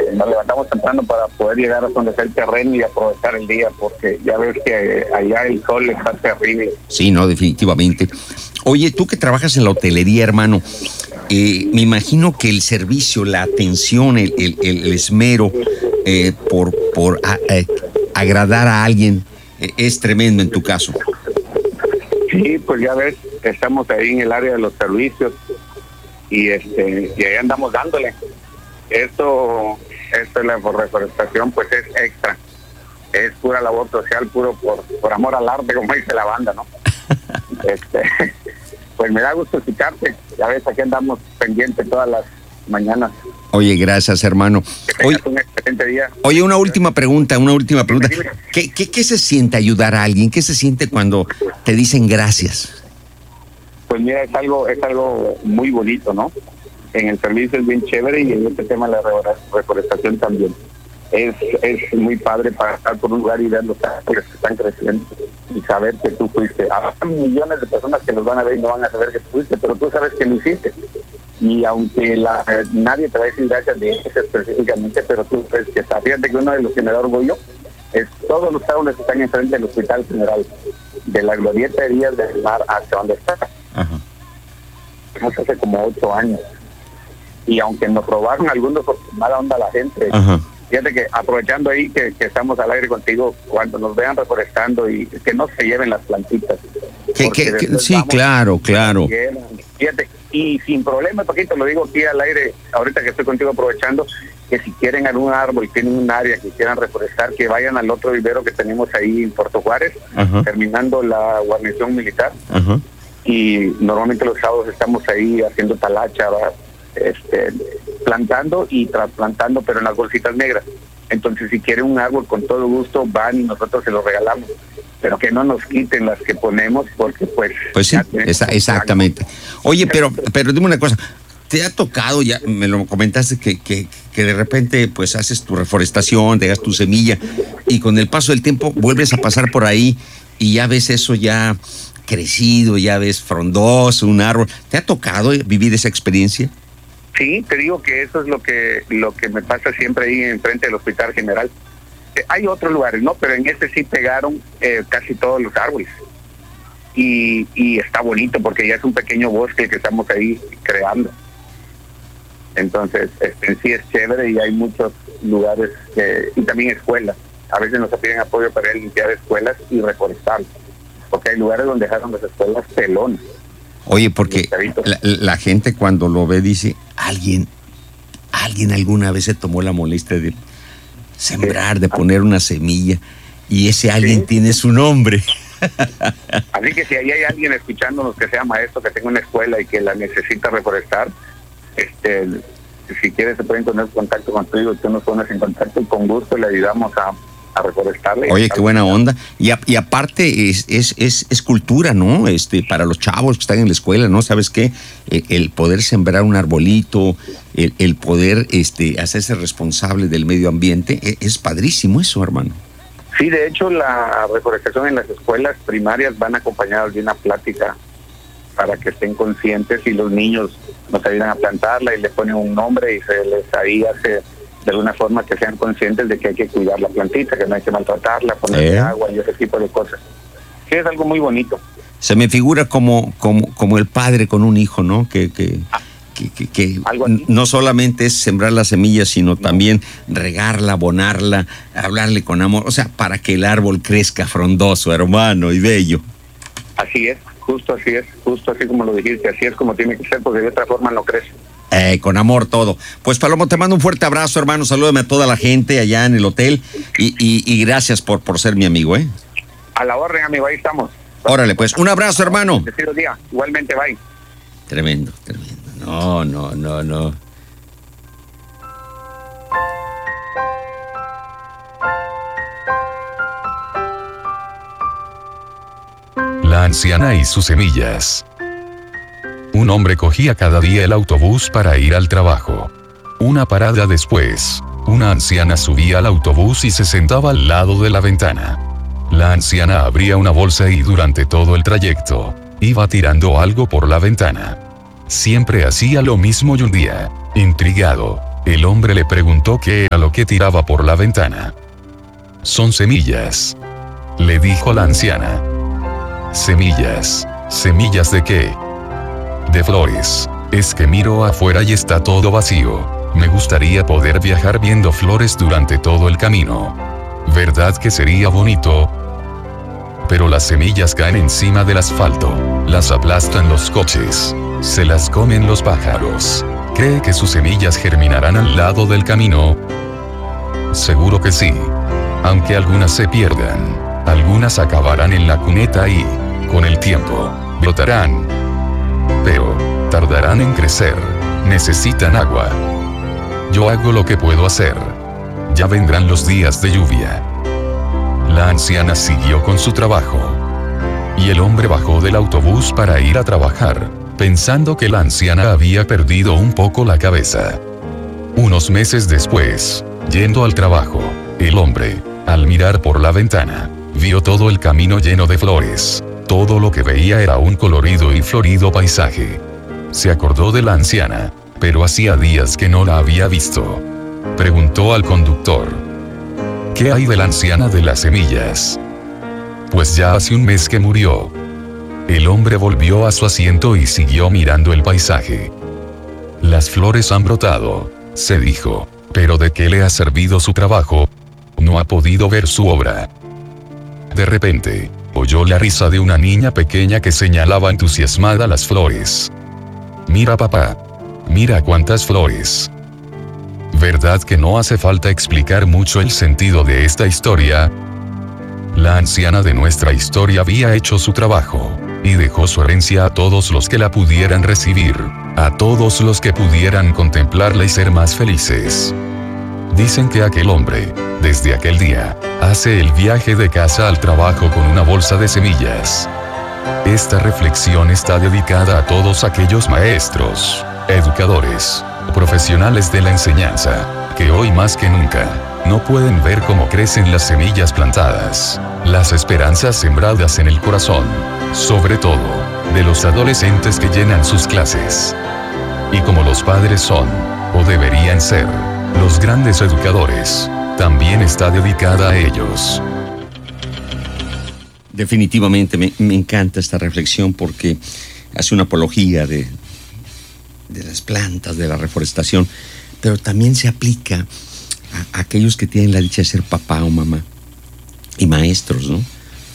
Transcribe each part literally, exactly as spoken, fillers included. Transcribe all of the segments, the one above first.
nos levantamos temprano para poder llegar a donde está el terreno y aprovechar el día, porque ya ves que allá el sol está terrible. Sí, no, definitivamente. Oye, tú que trabajas en la hotelería, hermano, eh, me imagino que el servicio, la atención, el, el, el esmero eh, por, por a, a, agradar a alguien eh, es tremendo en tu caso. Sí, pues ya ves, estamos ahí en el área de los servicios y este y ahí andamos dándole. Esto, esto de la reforestación pues es extra, es pura labor social, puro por, por amor al arte, como dice la banda, ¿no? este Pues me da gusto escucharte. Ya ves, aquí andamos pendientes todas las mañanas. Oye, gracias, hermano. Que Oye, un excelente día. Oye, una última pregunta, una última pregunta. ¿Qué, qué, ¿Qué se siente ayudar a alguien? ¿Qué se siente cuando te dicen gracias? Pues mira, es algo, es algo muy bonito, ¿no? En el servicio es bien chévere y en este tema de la reforestación también. Es, es muy padre para estar por un lugar y ver los árboles que están creciendo y saber que tú fuiste. Habrá millones de personas que nos van a ver y no van a saber que tú fuiste, pero tú sabes que lo hiciste. Y aunque la, nadie te va a decir gracias de eso específicamente, pero tú sabes que está. Fíjate que uno de los que me da orgullo es todos los árboles que están enfrente del Hospital General, de la glorieta de Díaz del Mar hasta donde está. Ajá. Hace como ocho años. Y aunque nos robaron algunos por mala onda la gente, ajá, fíjate que aprovechando ahí que, que estamos al aire contigo, cuando nos vean reforestando y que no se lleven las plantitas. Que, que, que, sí, vamos, claro, claro. Fíjate, y sin problema, Paquito, lo digo aquí al aire, ahorita que estoy contigo aprovechando, que si quieren algún árbol, tienen un área que quieran reforestar, que vayan al otro vivero que tenemos ahí en Puerto Juárez, ajá, terminando la guarnición militar. Ajá. Y normalmente los sábados estamos ahí haciendo talacha, ¿va? Este, plantando y trasplantando, pero en las bolsitas negras. Entonces, si quieren un árbol, con todo gusto van y nosotros se lo regalamos, pero que no nos quiten las que ponemos, porque pues... Pues sí, esa, exactamente. Oye, pero pero dime una cosa, ¿te ha tocado, ya me lo comentaste, que, que, que de repente pues haces tu reforestación, dejas tu semilla, y con el paso del tiempo vuelves a pasar por ahí y ya ves eso ya crecido, ya ves frondoso, un árbol? ¿Te ha tocado vivir esa experiencia? Sí, te digo que eso es lo que lo que me pasa siempre ahí enfrente del Hospital General. Eh, hay otros lugares, ¿no? Pero en este sí pegaron eh, casi todos los árboles. Y, y está bonito porque ya es un pequeño bosque que estamos ahí creando. Entonces, este, sí es chévere y hay muchos lugares, que, y también escuelas. A veces nos piden apoyo para limpiar escuelas y reforestar. Porque hay lugares donde dejaron las escuelas pelones. Oye, porque la, la gente cuando lo ve dice, alguien, alguien alguna vez se tomó la molestia de sembrar, de poner una semilla, y ese alguien, sí, tiene su nombre. Así que si ahí hay alguien escuchándonos que sea maestro, que tenga una escuela y que la necesita reforestar, este, si quieres se pueden poner en contacto contigo, tú nos pones en contacto y con gusto le ayudamos a a reforestarle. Oye, qué buena onda. Y, a, y aparte es, es, es, es cultura, ¿no? Este, para los chavos que están en la escuela, ¿no? ¿Sabes qué? El, el poder sembrar un arbolito, el, el poder este, hacerse responsable del medio ambiente, es, es padrísimo eso, hermano. Sí, de hecho, la reforestación en las escuelas primarias van acompañadas de una plática para que estén conscientes y los niños nos ayudan a plantarla y le ponen un nombre y se les ahí hace de alguna forma que sean conscientes de que hay que cuidar la plantita, que no hay que maltratarla, ponerle ¿Eh? agua y ese tipo de cosas. Sí, es algo muy bonito. Se me figura como como como el padre con un hijo, ¿no? Que que, ah, que, que, que no solamente es sembrar la semilla, sino no. también regarla, abonarla, hablarle con amor, o sea, para que el árbol crezca frondoso, hermano, y bello. Así es, justo así es, justo así como lo dijiste, así es como tiene que ser, porque de otra forma no crece. Eh, con amor todo. Pues Palomo, te mando un fuerte abrazo, hermano. Salúdame a toda la gente allá en el hotel y, y, y gracias por, por ser mi amigo, ¿eh? A la orden, amigo, ahí estamos. Órale, pues, un abrazo, hermano. Bendecido día, igualmente, bye. Tremendo, tremendo. No, no, no, no. La anciana y sus semillas. Un hombre cogía cada día el autobús para ir al trabajo. Una parada después, una anciana subía al autobús y se sentaba al lado de la ventana. La anciana abría una bolsa y durante todo el trayecto, iba tirando algo por la ventana. Siempre hacía lo mismo y un día, intrigado, El hombre le preguntó qué era lo que tiraba por la ventana. Son semillas, le dijo la anciana. Semillas. ¿Semillas de qué? De flores. Es que miro afuera y está todo vacío. Me gustaría poder viajar viendo flores durante todo el camino. ¿Verdad que sería bonito? Pero las semillas caen encima del asfalto. Las aplastan los coches. Se las comen los pájaros. ¿Cree que sus semillas germinarán al lado del camino? Seguro que sí. Aunque algunas se pierdan. Algunas acabarán en la cuneta y, con el tiempo, brotarán. Pero, tardarán en crecer. Necesitan agua. Yo hago lo que puedo hacer. Ya vendrán los días de lluvia. La anciana siguió con su trabajo. Y el hombre bajó del autobús para ir a trabajar, pensando que la anciana había perdido un poco la cabeza. Unos meses después, yendo al trabajo, el hombre, al mirar por la ventana, vio todo el camino lleno de flores. Todo lo que veía era un colorido y florido paisaje. Se acordó de la anciana, pero hacía días que no la había visto. Preguntó al conductor: ¿qué hay de la anciana de las semillas? Pues ya hace un mes que murió. El hombre volvió a su asiento y siguió mirando el paisaje. Las flores han brotado, se dijo, pero ¿de qué le ha servido su trabajo? No ha podido ver su obra. De repente, oyó la risa de una niña pequeña que señalaba entusiasmada las flores. Mira, papá. Mira cuántas flores. ¿Verdad que no hace falta explicar mucho el sentido de esta historia? La anciana de nuestra historia había hecho su trabajo, y dejó su herencia a todos los que la pudieran recibir, a todos los que pudieran contemplarla y ser más felices. Dicen que aquel hombre, desde aquel día, hace el viaje de casa al trabajo con una bolsa de semillas. Esta reflexión está dedicada a todos aquellos maestros, educadores, profesionales de la enseñanza, que hoy más que nunca, no pueden ver cómo crecen las semillas plantadas, las esperanzas sembradas en el corazón, sobre todo, de los adolescentes que llenan sus clases. Y como los padres son, o deberían ser, los grandes educadores, también está dedicada a ellos. Definitivamente me, me encanta esta reflexión porque hace una apología de, de las plantas, de la reforestación, pero también se aplica a, a aquellos que tienen la dicha de ser papá o mamá y maestros, ¿no?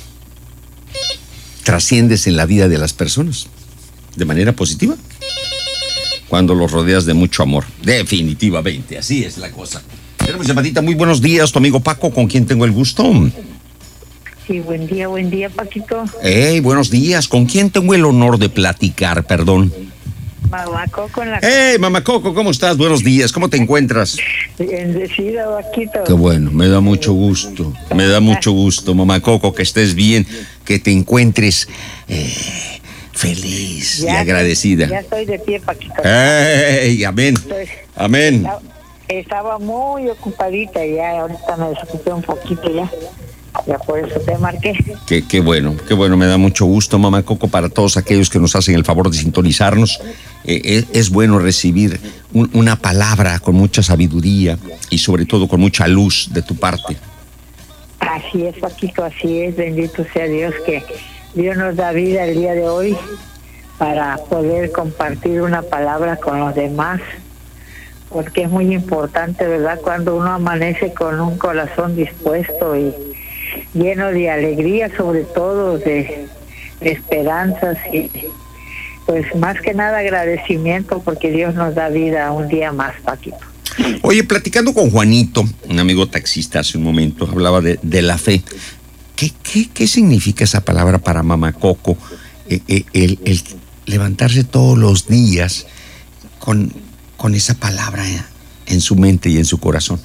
Trasciendes en la vida de las personas de manera positiva cuando los rodeas de mucho amor. Definitivamente, así es la cosa. Tenemos llamadita. Muy buenos días, tu amigo Paco, ¿con quién tengo el gusto? Sí, buen día, buen día, Paquito. Hey, buenos días. ¿Con quién tengo el honor de platicar, perdón? Mamá Coco en la... Hey, mamá Coco, ¿cómo estás? Buenos días, ¿cómo te encuentras? Bendecida, Paquito. Qué bueno, me da mucho gusto, me da mucho gusto, mamá Coco, que estés bien, que te encuentres eh, feliz ya, y agradecida. Ya estoy de pie, Paquito. Hey, amén, Estoy, amén. Estaba, estaba muy ocupadita ya, ahorita me desocupé un poquito ya. Ya por eso te marqué. Qué, qué bueno, qué bueno, me da mucho gusto, mamá Coco, para todos aquellos que nos hacen el favor de sintonizarnos. Eh, es, es bueno recibir un, una palabra con mucha sabiduría y sobre todo con mucha luz de tu parte. Así es, Paquito, así es. Bendito sea Dios que Dios nos da vida el día de hoy para poder compartir una palabra con los demás. Porque es muy importante, ¿verdad? Cuando uno amanece con un corazón dispuesto y lleno de alegría, sobre todo de, de esperanzas y pues más que nada agradecimiento porque Dios nos da vida un día más, Paquito. Oye, platicando con Juanito, un amigo taxista hace un momento, hablaba de, de la fe. ¿Qué, qué, qué significa esa palabra para mamá Coco? Eh, eh, el, el levantarse todos los días con, con esa palabra en su mente y en su corazón.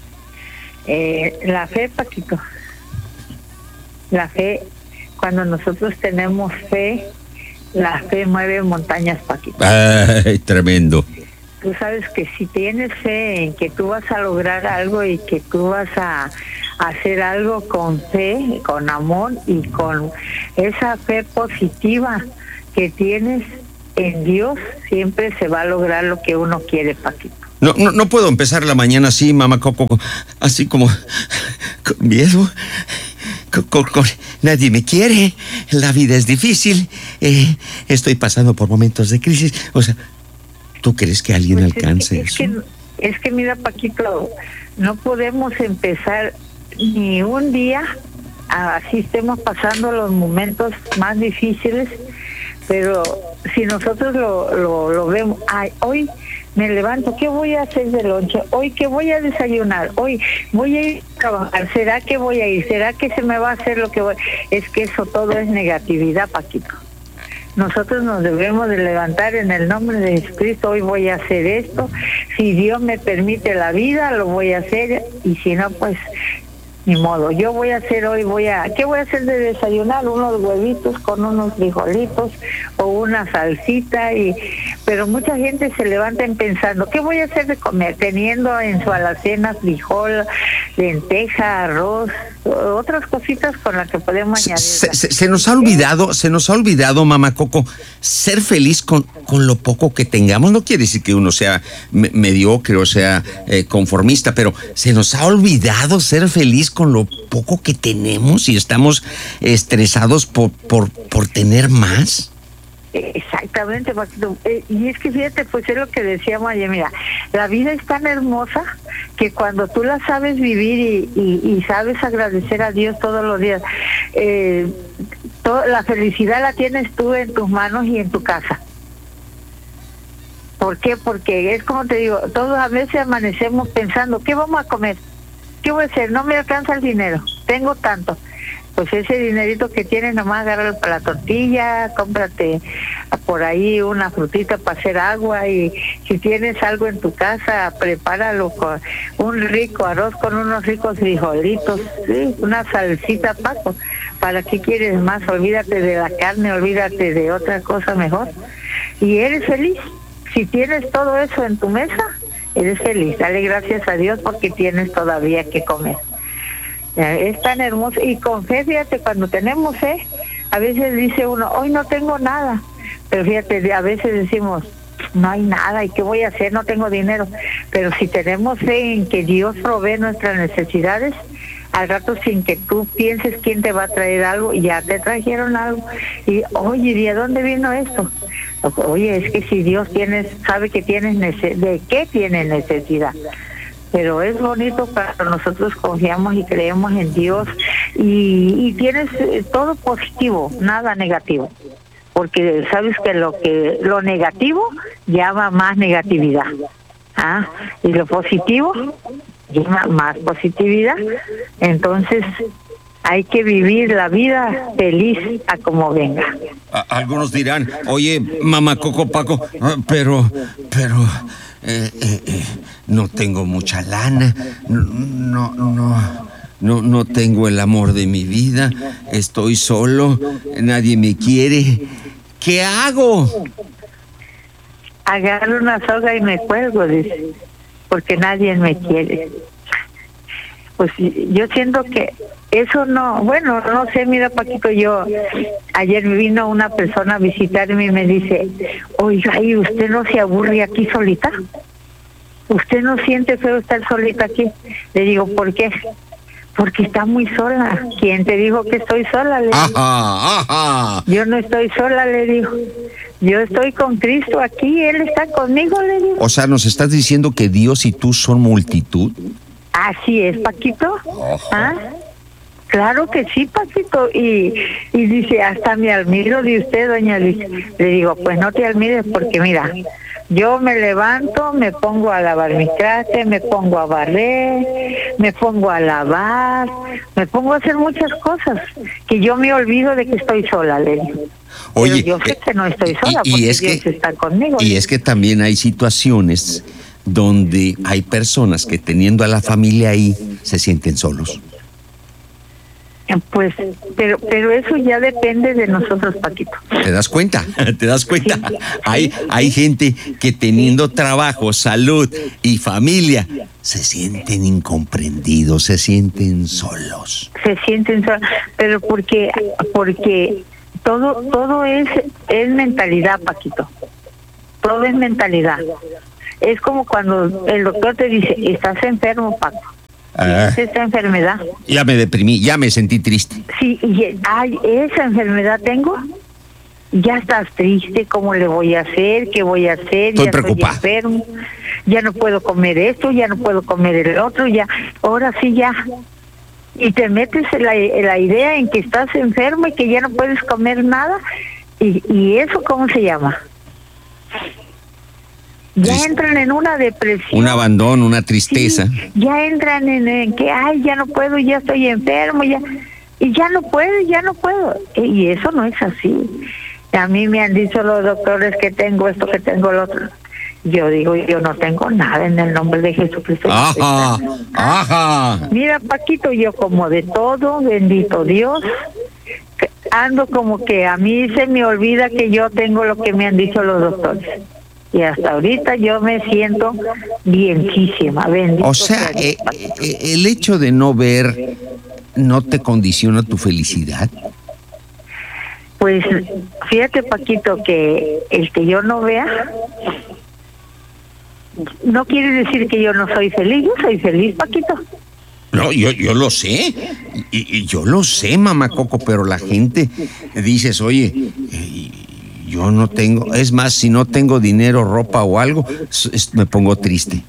Eh, la fe, Paquito. La fe, cuando nosotros tenemos fe, la fe mueve montañas, Paquito. Ay, tremendo. Tú sabes que si tienes fe en que tú vas a lograr algo y que tú vas a hacer algo con fe, con amor y con esa fe positiva que tienes en Dios, siempre se va a lograr lo que uno quiere, Paquito. No, no, no puedo empezar la mañana así, mamá Coco, así como con miedo. Con, con, con, nadie me quiere, la vida es difícil, eh, estoy pasando por momentos de crisis. O sea, ¿tú crees que alguien pues alcance es eso? Que, es, que, es que mira, Paquito, no podemos empezar ni un día, así estemos pasando los momentos más difíciles, pero si nosotros lo, lo, lo vemos, ay, hoy me levanto, ¿qué voy a hacer de lonche? Hoy, ¿qué voy a desayunar? Hoy, voy a ir a trabajar. ¿Será que voy a ir? ¿Será que se me va a hacer lo que voy? Es que eso todo es negatividad, Paquito. Nosotros nos debemos de levantar en el nombre de Jesucristo. Hoy voy a hacer esto. Si Dios me permite la vida, lo voy a hacer. Y si no, pues ni modo. Yo voy a hacer hoy, voy a... ¿Qué voy a hacer de desayunar? Unos huevitos con unos frijolitos o una salsita. y Pero mucha gente se levanta pensando, ¿qué voy a hacer de comer? Teniendo en su alacena frijol, lenteja, arroz, otras cositas con las que podemos añadir. Se, se, se nos ha olvidado, se nos ha olvidado, mamá Coco, ser feliz con, con lo poco que tengamos. No quiere decir que uno sea me, mediocre o sea eh, conformista, pero se nos ha olvidado ser feliz con lo poco que tenemos y estamos estresados por, por, por tener más. Exactamente, Paquito. Y es que fíjate, pues es lo que decíamos ayer, mira, la vida es tan hermosa que cuando tú la sabes vivir y, y, y sabes agradecer a Dios todos los días, eh, to- la felicidad la tienes tú en tus manos y en tu casa. ¿Por qué? Porque es como te digo, todos a veces amanecemos pensando, ¿qué vamos a comer? ¿Qué voy a hacer? No me alcanza el dinero, tengo tanto. Pues ese dinerito que tienes nomás agárralo para la tortilla, cómprate por ahí una frutita para hacer agua y si tienes algo en tu casa, prepáralo con un rico arroz con unos ricos frijolitos, ¿sí? Una salsita, Paco. ¿Para qué quieres más? Olvídate de la carne, olvídate de otra cosa mejor. Y eres feliz. Si tienes todo eso en tu mesa, eres feliz. Dale gracias a Dios porque tienes todavía que comer. Es tan hermoso y con fe, fíjate, cuando tenemos fe, a veces dice uno, hoy no tengo nada, pero fíjate, a veces decimos, no hay nada, ¿y qué voy a hacer? No tengo dinero, pero si tenemos fe en que Dios provee nuestras necesidades, al rato sin que tú pienses quién te va a traer algo, ya te trajeron algo, y oye, ¿de dónde vino esto? Oye, es que si Dios tienes, sabe que tienes nece- de qué tienes necesidad. Pero es bonito cuando nosotros confiamos y creemos en Dios y, y tienes todo positivo, nada negativo, porque sabes que lo que lo negativo llama más negatividad, ¿ah? Y lo positivo llama más positividad. Entonces hay que vivir la vida feliz a como venga. A- algunos dirán, oye, mamá Coco Paco, pero, pero... Eh, eh, eh, no tengo mucha lana, no, no, no, no, no tengo el amor de mi vida, estoy solo, nadie me quiere. ¿Qué hago? Agarro una soga y me cuelgo, dice, porque nadie me quiere. Pues yo siento que eso no, bueno, no sé, mira Paquito, yo, ayer vino una persona a visitarme y me dice, oiga, ¿y usted no se aburre aquí solita? ¿Usted no siente feo estar solita aquí? Le digo, ¿por qué? Porque está muy sola. ¿Quién te dijo que estoy sola? Le digo. Ajá, ajá. Yo no estoy sola, le digo. Yo estoy con Cristo aquí, Él está conmigo, le digo. O sea, ¿nos estás diciendo que Dios y tú son multitud? Así es, Paquito. ¿Ah? Claro que sí, Paquito. Y, y dice, hasta me admiro de usted, doña Liz. Le digo, pues no te admires porque mira, yo me levanto, me pongo a lavar mi traste, me pongo a barrer, me pongo a lavar, me pongo a hacer muchas cosas que yo me olvido de que estoy sola, le digo. Oye, pero yo sé que no estoy sola y, y porque es Dios que, está conmigo. Y es que también hay situaciones donde hay personas que teniendo a la familia ahí se sienten solos. Pues, pero pero eso ya depende de nosotros, Paquito. ¿Te das cuenta? ¿Te das cuenta? Hay, hay gente que teniendo trabajo, salud y familia se sienten incomprendidos, se sienten solos. Se sienten solos, pero porque porque todo todo es es mentalidad, Paquito. Todo es mentalidad. Es como cuando el doctor te dice, estás enfermo, Paco. Ah, Es esta enfermedad. ya me deprimí, ya me sentí triste. Sí, y ay, esa enfermedad tengo. Ya estás triste, ¿cómo le voy a hacer? ¿Qué voy a hacer? Estoy ya preocupada. Estoy enfermo, ya no puedo comer esto, ya no puedo comer el otro, ya, ahora sí ya. Y te metes en la, en la idea en que estás enfermo y que ya no puedes comer nada. ¿Y, y eso cómo se llama? Ya Triste. entran en una depresión. Un abandono, una tristeza. Sí, ya entran en, en que, ay, ya no puedo, ya estoy enfermo, ya, y ya no puedo, ya no puedo. Y eso no es así. A mí me han dicho los doctores que tengo esto, que tengo lo otro. Yo digo, yo no tengo nada en el nombre de Jesucristo. Ajá, ajá. Mira, Paquito, yo como de todo, bendito Dios, que ando como que a mí se me olvida que yo tengo lo que me han dicho los doctores. Y hasta ahorita yo me siento bienísima, bendito. O sea, sea Dios, eh, eh, el hecho de no ver no te condiciona tu felicidad. Pues fíjate, Paquito, que el que yo no vea no quiere decir que yo no soy feliz. Yo soy feliz, Paquito. No, yo, yo lo sé, y, y yo lo sé, mamá Coco, pero la gente dices, oye, eh, yo no tengo, es más, si no tengo dinero, ropa o algo, s- es- me pongo triste.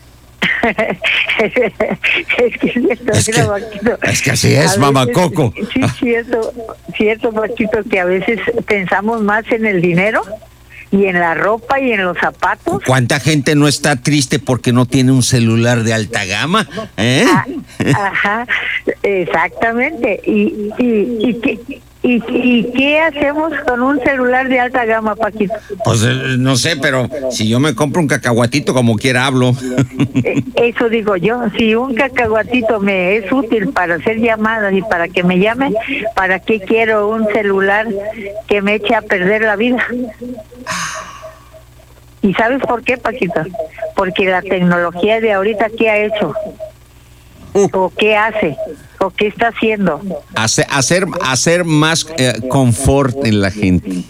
es que es cierto, Es que- mira, Paquito. es que así es, A mamá veces- Coco. Sí, cierto, cierto, Paquito, que a veces pensamos más en el dinero y en la ropa y en los zapatos. ¿Cuánta gente no está triste porque no tiene un celular de alta gama? ¿Eh? Ah, ajá, exactamente. ¿Y, y, y, qué, y, y qué hacemos con un celular de alta gama, Paquito? Pues eh, no sé, pero si yo me compro un cacahuatito, como quiera hablo. Eh, Eso digo yo, si un cacahuatito me es útil para hacer llamadas y para que me llamen, ¿para qué quiero un celular que me eche a perder la vida? ¿Y sabes por qué, Paquito? Porque la tecnología de ahorita, ¿qué ha hecho? ¿O qué hace? ¿O qué está haciendo? Hace- hacer, hacer más eh, confort en la gente.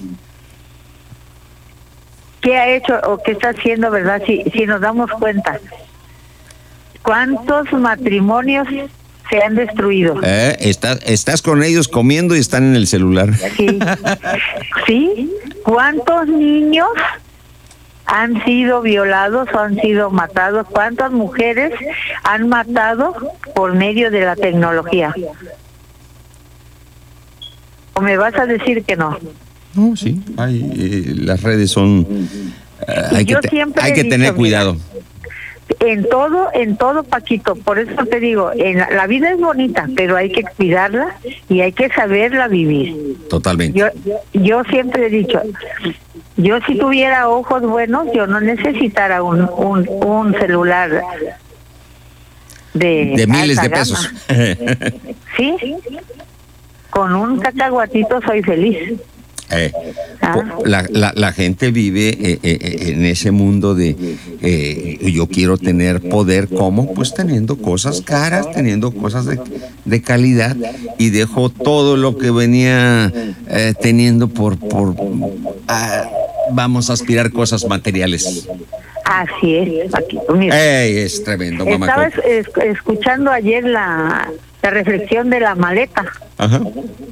¿Qué ha hecho o qué está haciendo, verdad? Si, si nos damos cuenta, ¿cuántos matrimonios se han destruido? Eh, estás, estás con ellos comiendo y están en el celular. Sí. ¿Sí? ¿Cuántos niños han sido violados o han sido matados? ¿Cuántas mujeres han matado por medio de la tecnología? ¿O me vas a decir que no? No, sí. Hay, eh, las redes son. eh, hay que, Yo te- siempre hay he que dicho, tener mira, cuidado. En todo, en todo, Paquito. Por eso te digo, en la, la vida es bonita, pero hay que cuidarla y hay que saberla vivir. Totalmente. Yo, yo siempre he dicho, yo si tuviera ojos buenos, yo no necesitara un, un, un celular de, De miles alta de gama. pesos. Sí, con un cacahuatito soy feliz. Eh, Ah. po- la, la, la gente vive eh, eh, en ese mundo de eh, yo quiero tener poder, ¿cómo? Pues teniendo cosas caras, teniendo cosas de, de calidad, y dejó todo lo que venía eh, teniendo por, por ah, vamos a aspirar cosas materiales. Así es, Paquito. Mira, Ey, es tremendo, mamá. estaba Coco. es- escuchando ayer la, la reflexión de la maleta. Ajá.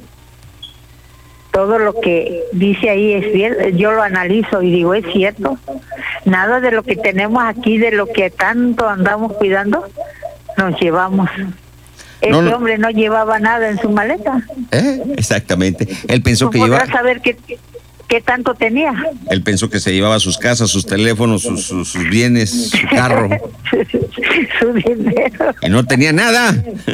Todo lo que dice ahí es cierto, yo lo analizo y digo, es cierto. Nada de lo que tenemos aquí, de lo que tanto andamos cuidando, nos llevamos. Este No, no. hombre no llevaba nada en su maleta. Eh, Exactamente. Él pensó ¿Tú que llevaba. podrás saber qué, qué tanto tenía? Él pensó que se llevaba sus casas, sus teléfonos, sus, sus, sus bienes, su carro. Su dinero. Y no tenía nada.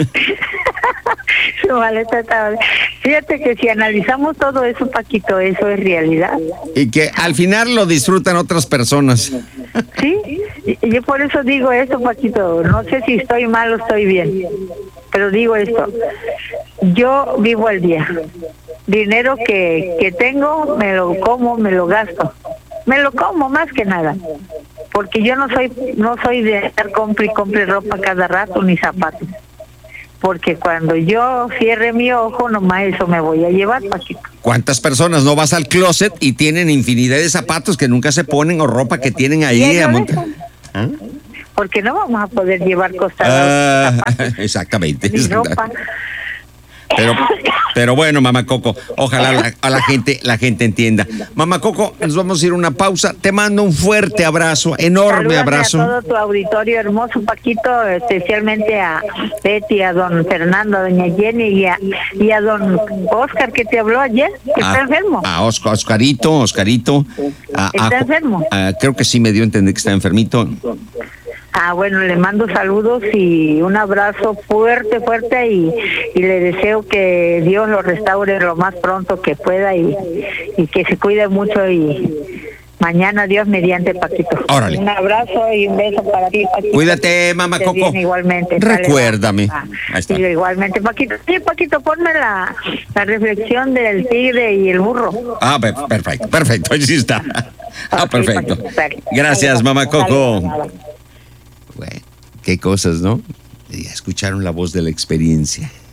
Su maleta estaba... Fíjate que si analizamos todo eso, Paquito, eso es realidad. Y que al final lo disfrutan otras personas. Sí, y yo por eso digo esto, Paquito, no sé si estoy mal o estoy bien, pero digo esto, yo vivo al día, dinero que, que tengo, me lo como, me lo gasto, me lo como más que nada, porque yo no soy, no soy de estar compre y compre ropa cada rato ni zapatos, porque cuando yo cierre mi ojo, nomás eso me voy a llevar, Paquito. ¿Cuántas personas no vas al closet y tienen infinidad de zapatos que nunca se ponen o ropa que tienen ahí? Lleno de amonta- eso, ¿Ah? Porque no vamos a poder llevar costados. Ah, exactamente. Ni ropa. Pero, pero bueno, mamá Coco, ojalá la, a la gente, la gente entienda. Mamá Coco, nos vamos a ir a una pausa. Te mando un fuerte abrazo, enorme Salúdame abrazo. a todo tu auditorio hermoso, Paquito, especialmente a Betty, a don Fernando, a doña Jenny y a, y a don Oscar que te habló ayer, que a, está enfermo. A Oscar, Oscarito, Oscarito. A, ¿Está a, enfermo? a, creo que sí me dio a entender que está enfermito. Ah, bueno, le mando saludos y un abrazo fuerte, fuerte y, y le deseo que Dios lo restaure lo más pronto que pueda y, y que se cuide mucho y mañana Dios mediante, Paquito. Órale. Un abrazo y un beso para ti, Paquito. Cuídate, mamá Coco. Bien, igualmente. Recuérdame. Ah, Ahí está. sí, igualmente, Paquito. Sí, Paquito, ponme la, la reflexión del tigre y el burro. Ah, per- perfecto, perfecto, ahí sí está. Ah, Ok, perfecto. Paquito, perfecto. Gracias, mamá Coco. Dale, Bueno, qué cosas, ¿no? Ya escucharon la voz de la experiencia.